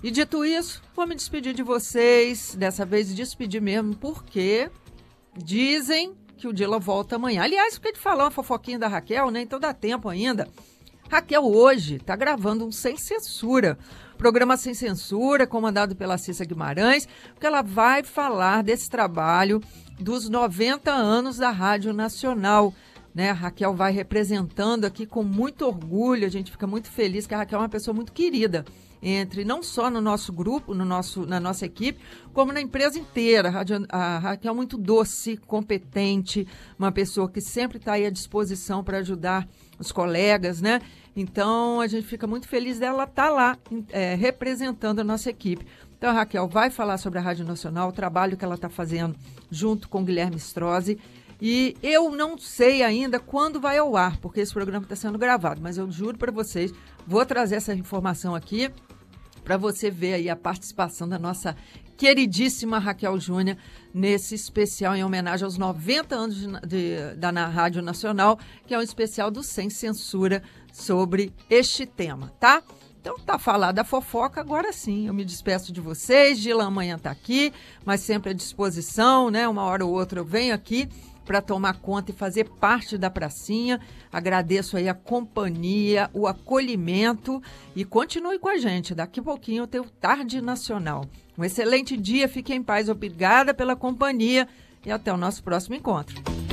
E dito isso, vou me despedir de vocês, dessa vez despedir mesmo, porque dizem que o Dila volta amanhã. Aliás, fiquei de falar uma fofoquinha da Raquel, né? Então dá tempo ainda. Raquel hoje está gravando um Sem Censura, programa Sem Censura, comandado pela Cissa Guimarães, porque ela vai falar desse trabalho dos 90 anos da Rádio Nacional. Né? A Raquel vai representando aqui com muito orgulho, a gente fica muito feliz que a Raquel é uma pessoa muito querida, não só no nosso grupo, na nossa equipe, como na empresa inteira. A Raquel é muito doce, competente, uma pessoa que sempre está aí à disposição para ajudar os colegas, né? Então, a gente fica muito feliz dela estar lá representando a nossa equipe. Então, a Raquel vai falar sobre a Rádio Nacional, o trabalho que ela está fazendo junto com o Guilherme Strozzi. E eu não sei ainda quando vai ao ar, porque esse programa está sendo gravado, mas eu juro para vocês, vou trazer essa informação aqui para você ver aí a participação da nossa queridíssima Raquel Júnior nesse especial em homenagem aos 90 anos da Rádio Nacional, que é um especial do Sem Censura sobre este tema, tá? Então tá falada a fofoca, agora sim, eu me despeço de vocês, Dila amanhã tá aqui, mas sempre à disposição, né? Uma hora ou outra eu venho aqui para tomar conta e fazer parte da pracinha. Agradeço aí a companhia, o acolhimento e continue com a gente. Daqui a pouquinho eu tenho Tarde Nacional. Um excelente dia, fique em paz, obrigada pela companhia e até o nosso próximo encontro.